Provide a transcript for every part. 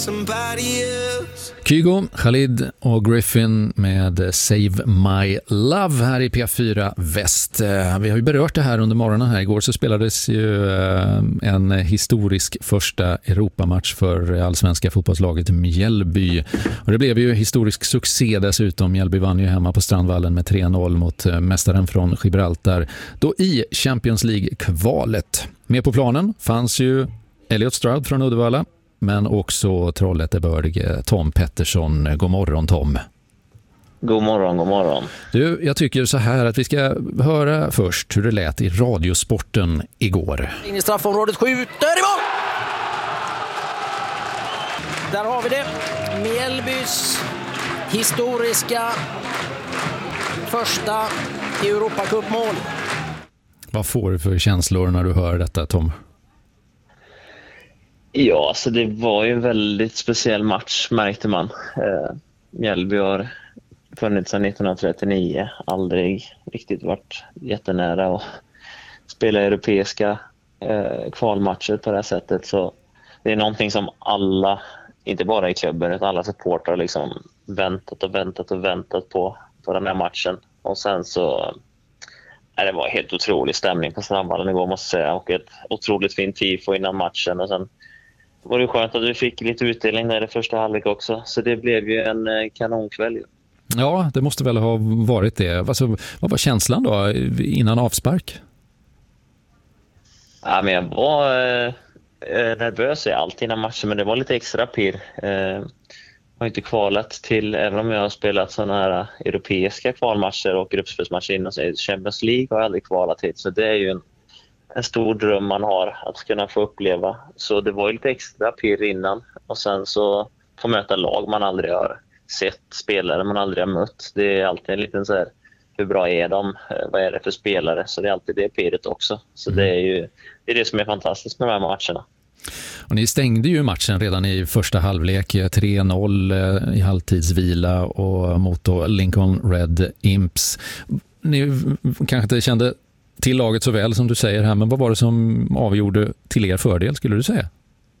Kygo, Khalid och Griffin med Save My Love här i P4 Väst. Vi har ju berört det här under morgonen här. Igår så spelades ju en historisk första Europamatch för allsvenska fotbollslaget Mjällby. Och det blev ju historisk succé dessutom. Mjällby vann ju hemma på Strandvallen med 3-0 mot mästaren från Gibraltar. Då i Champions League-kvalet. Med på planen fanns ju Elliot Stroud från Uddevalla. Men också Trollhättebörg Tom Pettersson. God morgon, Tom. God morgon, god morgon. Du, jag tycker så här att vi ska höra först hur det lät i Radiosporten igår. In i straffområdet, skjuter i mål! Där har vi det. Mjällbys historiska första Europacup-mål. Vad får du för känslor när du hör detta, Tom? Ja, alltså det var ju en väldigt speciell match, märkte man. Mjällby har funnits sedan 1939. Aldrig riktigt varit jättenära att spela europeiska kvalmatcher på det här sättet. Så det är någonting som alla, inte bara i klubben utan alla supportrar liksom väntat på den här matchen. Och sen så det var helt otrolig stämning på Strandvallen igår, måste jag säga. Och ett otroligt fint tifo innan matchen. Och sen var det skönt att vi fick lite utdelning där i första halvlek också. Så det blev ju en kanonkväll. Ja, det måste väl ha varit det. Alltså, vad var känslan då innan avspark? Ja, men jag var nervös i allt innan matchen, men det var lite extra pirr. Jag har inte kvalat till, även om jag har spelat sådana här europeiska kvalmatcher och gruppspelsmatcher innan, så Champions League har jag aldrig kvalat till. Så det är ju en stor dröm man har att kunna få uppleva. Så det var ju lite extra pirr innan. Och sen så få möta lag man aldrig har sett, spelare man aldrig har mött. Det är alltid en liten så här, hur bra är de? Vad är det för spelare? Så det är alltid det pirret också. Så det är det som är fantastiskt med de här matcherna. Och ni stängde ju matchen redan i första halvlek, 3-0 i halvtidsvila och mot då Lincoln Red Imps. Ni kanske inte kände till laget så väl som du säger här, men vad var det som avgjorde till er fördel, skulle du säga?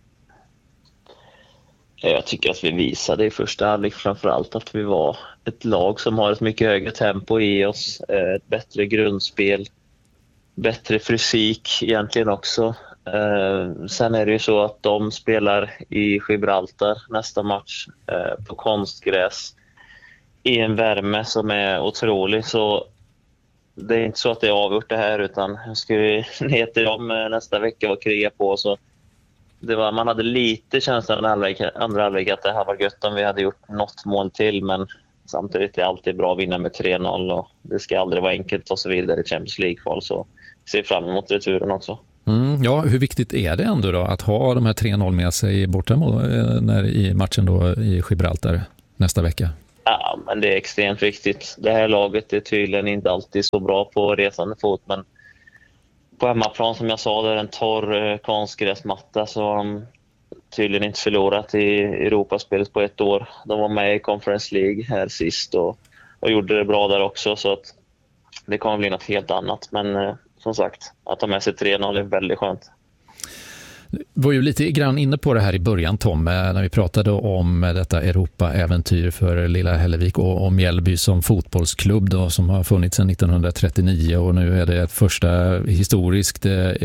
Jag tycker att vi visade i första halvlek framförallt att vi var ett lag som har ett mycket högre tempo i oss, ett bättre grundspel, bättre fysik egentligen också. Sen är det ju så att de spelar i Gibraltar nästa match på konstgräs i en värme som är otrolig, så det är inte så att det är avgjort det här, utan jag skulle ner till dem nästa vecka och kriga på. Så man hade lite känslan andra halvlek att det här var gött om vi hade gjort något mål till, men samtidigt är det alltid bra att vinna med 3-0 och det ska aldrig vara enkelt och så vidare i Champions League-kval, så ser fram emot returen också. Ja, hur viktigt är det ändå då att ha de här 3-0 med sig borta i matchen då i Gibraltar nästa vecka? Ja, men det är extremt viktigt. Det här laget är tydligen inte alltid så bra på resande fot, men på hemmaplan, som jag sa, där en torr konstgräsmatta, så har de tydligen inte förlorat i Europaspelet på ett år. De var med i Conference League här sist och gjorde det bra där också, så att det kommer bli något helt annat. Men som sagt, att ta med sig 3-0 är väldigt skönt. Du var ju lite grann inne på det här i början, Tom, när vi pratade om detta Europa-äventyr för Lilla Hällevik och Mjällby som fotbollsklubb då, som har funnits sedan 1939, och nu är det ett första historiskt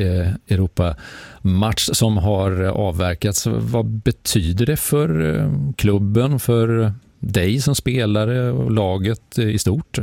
Europa-match som har avverkats. Vad betyder det för klubben, för dig som spelare och laget i stort?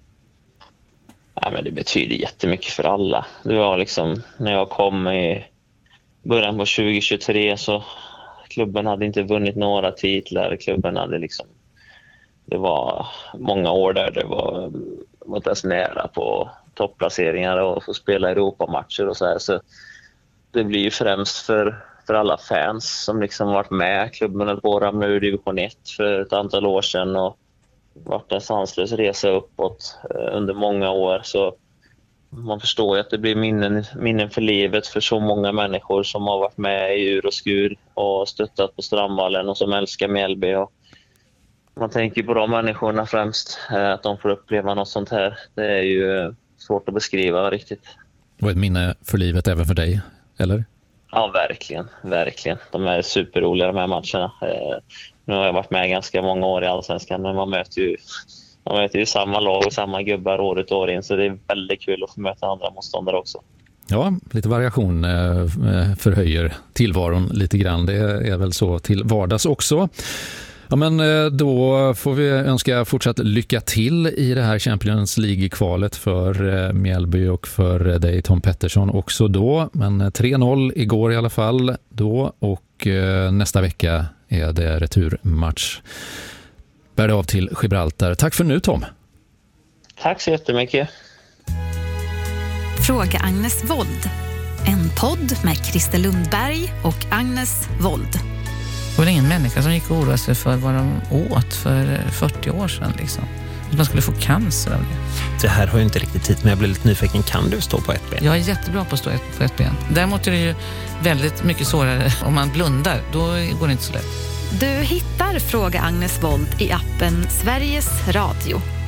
Ja, men det betyder jättemycket för alla. Det var liksom, när jag kom i början på 2023, så klubben hade inte vunnit några titlar. Klubben hade liksom, det var många år där det var inte ens nära på topplaceringar och få spela Europamatcher och så här. Så det blir ju främst för alla fans som liksom varit med. Klubben höll på att ramla ur division 1 för ett antal år sedan och varit en sanslös resa uppåt under många år. Så man förstår ju att det blir minnen för livet för så många människor som har varit med i ur och skur och stöttat på Strandvallen och som älskar Mjällby. Och man tänker på de människorna främst, att de får uppleva något sånt här. Det är ju svårt att beskriva riktigt. Och ett minne för livet även för dig, eller? Ja, verkligen. De är superroliga de här matcherna. Nu har jag varit med ganska många år i Allsvenskan, men man möter ju samma lag och samma gubbar år ut och år in, så det är väldigt kul att få möta andra motståndare också. Ja, lite variation förhöjer tillvaron lite grann. Det är väl så till vardags också. Ja, men då får vi önska fortsatt lycka till i det här Champions League-kvalet för Mjällby och för dig Tom Pettersson också då. Men 3-0 igår i alla fall då, och nästa vecka är det returmatch. Bär det av till Gibraltar. Tack för nu, Tom. Tack så jättemycket. Fråga Agnes Wold. En podd med Christer Lundberg och Agnes Wold. Det var ingen människa som gick och oroade sig för vad de åt för 40 år sedan. Liksom. Att man skulle få cancer av det. Det här har ju inte riktigt tid, men jag blir lite nyfiken. Kan du stå på ett ben? Jag är jättebra på att stå på ett ben. Däremot är det ju väldigt mycket svårare om man blundar. Då går det inte så lätt. Du hittar Fråga Agnes Wold i appen Sveriges Radio.